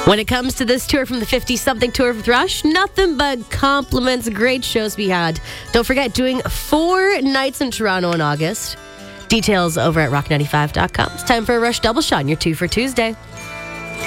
When it comes to this tour from the 50-something tour with Rush, nothing but compliments. Great shows we had. Don't forget, doing 4 nights in Toronto in August. Details over at rock95.com. It's time for a Rush Double Shot, your 2 for Tuesday.